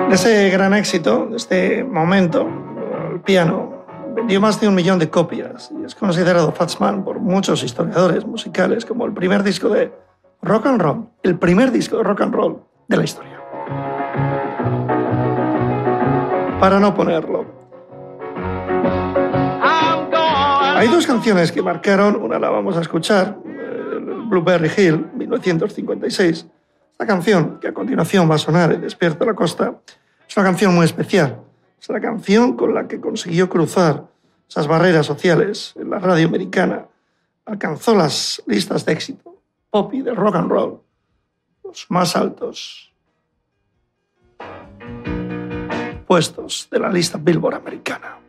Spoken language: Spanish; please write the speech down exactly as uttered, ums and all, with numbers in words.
De ese gran éxito, de este momento, el piano vendió más de un millón de copias y es considerado Fats Man por muchos historiadores musicales como el primer disco de rock and roll, el primer disco de rock and roll de la historia. Para no ponerlo. Hay dos canciones que marcaron, una la vamos a escuchar, Blueberry Hill, mil novecientos cincuenta y seis. Esta canción, que a continuación va a sonar en Despierta la Costa, es una canción muy especial. Es la canción con la que consiguió cruzar esas barreras sociales en la radio americana. Alcanzó las listas de éxito pop y de rock and roll, los más altos puestos de la lista Billboard americana.